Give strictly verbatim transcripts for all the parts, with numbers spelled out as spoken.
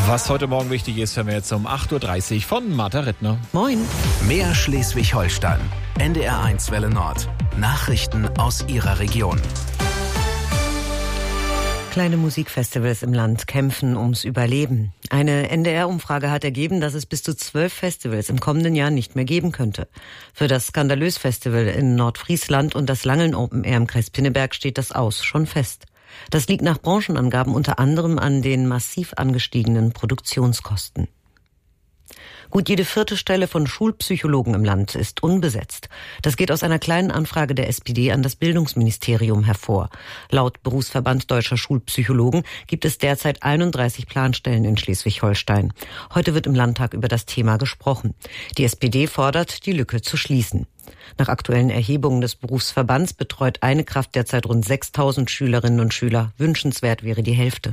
Was heute Morgen wichtig ist, hören wir jetzt um acht Uhr dreißig von Martha Rittner. Moin. Mehr Schleswig-Holstein. N D R eins Welle Nord. Nachrichten aus Ihrer Region. Kleine Musikfestivals im Land kämpfen ums Überleben. Eine N D R-Umfrage hat ergeben, dass es bis zu zwölf Festivals im kommenden Jahr nicht mehr geben könnte. Für das Skandalös-Festival in Nordfriesland und das Langeln Open Air im Kreis Pinneberg steht das aus, schon fest. Das liegt nach Branchenangaben unter anderem an den massiv angestiegenen Produktionskosten. Gut jede vierte Stelle von Schulpsychologen im Land ist unbesetzt. Das geht aus einer kleinen Anfrage der S P D an das Bildungsministerium hervor. Laut Berufsverband Deutscher Schulpsychologen gibt es derzeit einunddreißig Planstellen in Schleswig-Holstein. Heute wird im Landtag über das Thema gesprochen. Die S P D fordert, die Lücke zu schließen. Nach aktuellen Erhebungen des Berufsverbands betreut eine Kraft derzeit rund sechstausend Schülerinnen und Schüler. Wünschenswert wäre die Hälfte.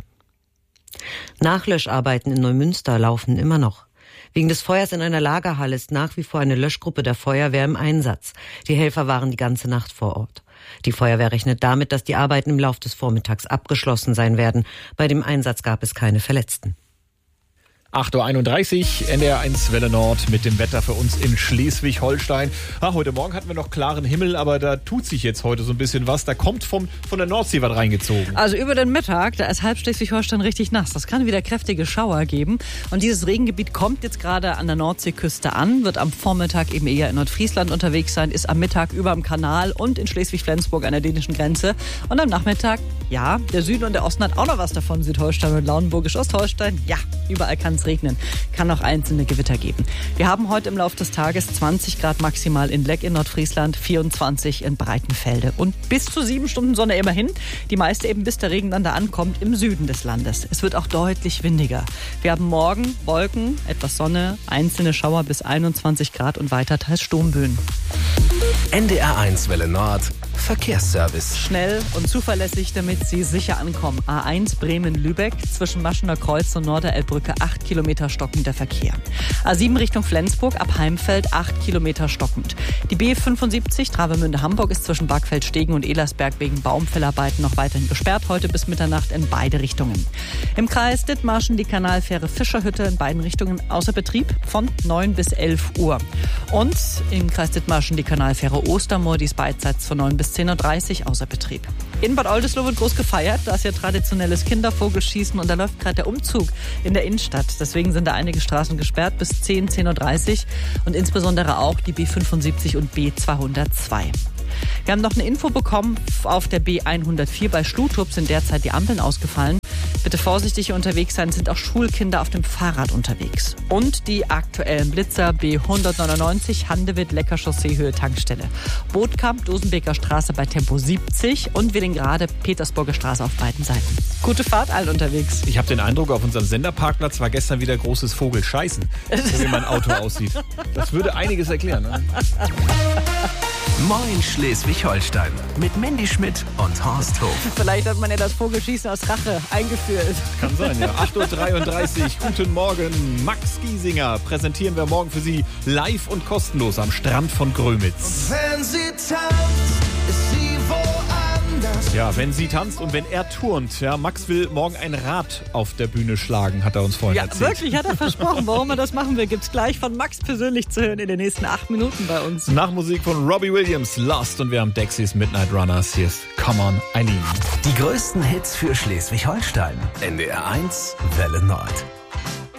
Nachlöscharbeiten in Neumünster laufen immer noch. Wegen des Feuers in einer Lagerhalle ist nach wie vor eine Löschgruppe der Feuerwehr im Einsatz. Die Helfer waren die ganze Nacht vor Ort. Die Feuerwehr rechnet damit, dass die Arbeiten im Laufe des Vormittags abgeschlossen sein werden. Bei dem Einsatz gab es keine Verletzten. acht Uhr einunddreißig, N D R eins Welle Nord mit dem Wetter für uns in Schleswig-Holstein. Ah, heute Morgen hatten wir noch klaren Himmel, aber da tut sich jetzt heute so ein bisschen was. Da kommt vom, von der Nordsee was reingezogen. Also über den Mittag, da ist halb Schleswig-Holstein richtig nass. Das kann wieder kräftige Schauer geben. Und dieses Regengebiet kommt jetzt gerade an der Nordseeküste an, wird am Vormittag eben eher in Nordfriesland unterwegs sein, ist am Mittag über dem Kanal und in Schleswig-Flensburg an der dänischen Grenze. Und am Nachmittag, ja, der Süden und der Osten hat auch noch was davon. Südholstein und Lauenburgisch-Ostholstein, ja, überall kann es regnen. Kann auch einzelne Gewitter geben. Wir haben heute im Laufe des Tages zwanzig Grad maximal in Leck in Nordfriesland, vierundzwanzig in Breitenfelde und bis zu sieben Stunden Sonne immerhin. Die meiste eben bis der Regen dann da ankommt im Süden des Landes. Es wird auch deutlich windiger. Wir haben morgen Wolken, etwas Sonne, einzelne Schauer bis einundzwanzig Grad und weiter teils Sturmböen. N D R eins Welle Nord. Verkehrsservice. Schnell und zuverlässig, damit Sie sicher ankommen. A eins Bremen-Lübeck, zwischen Maschener Kreuz und Norderelbbrücke acht Kilometer stockender Verkehr. A sieben Richtung Flensburg, ab Heimfeld acht Kilometer stockend. Die B fünfundsiebzig Travemünde-Hamburg ist zwischen Bargfeld-Stegen und Elersberg wegen Baumfellarbeiten noch weiterhin gesperrt, heute bis Mitternacht in beide Richtungen. Im Kreis Dithmarschen die Kanalfähre Fischerhütte in beiden Richtungen außer Betrieb von neun bis elf Uhr. Und im Kreis Dithmarschen die Kanalfähre Ostermoor, die ist beidseits von neun bis zehn Uhr dreißig außer Betrieb. In Bad Oldesloe wird groß gefeiert, da ist ja traditionelles Kindervogelschießen und da läuft gerade der Umzug in der Innenstadt. Deswegen sind da einige Straßen gesperrt bis zehn, zehn Uhr dreißig und insbesondere auch die B fünfundsiebzig und B zweihundertzwei. Wir haben noch eine Info bekommen, auf der B hundertvier bei Schlutrup sind derzeit die Ampeln ausgefallen. Bitte vorsichtig hier unterwegs sein, sind auch Schulkinder auf dem Fahrrad unterwegs. Und die aktuellen Blitzer B hundertneunundneunzig Handewitt-Lecker-Chaussee-Höhe Tankstelle. Bootkamp, Dosenbeker Straße bei Tempo siebzig und Willingrade, Petersburger Straße auf beiden Seiten. Gute Fahrt allen unterwegs. Ich habe den Eindruck, auf unserem Senderparkplatz war gestern wieder großes Vogelscheißen, so wie mein Auto aussieht. Das würde einiges erklären. Ne? Moin Schleswig-Holstein mit Mandy Schmidt und Horst Hof. Vielleicht hat man ja das Vogelschießen aus Rache eingeführt. Kann sein, ja. acht Uhr dreiunddreißig, guten Morgen. Max Giesinger präsentieren wir morgen für Sie live und kostenlos am Strand von Grömitz. Wenn sie tanzt, ist sie woanders. Ja, wenn sie tanzt und wenn er turnt. Ja, Max will morgen ein Rad auf der Bühne schlagen, hat er uns vorhin Ja, erzählt. wirklich, hat er versprochen. Warum er das machen will, gibt's gleich von Max persönlich zu hören in den nächsten acht Minuten bei uns. Nach Musik von Robbie Williams, Lost, und wir haben Dexys Midnight Runners. Hier ist Come On, Eileen. Die größten Hits für Schleswig-Holstein. N D R eins Welle Nord.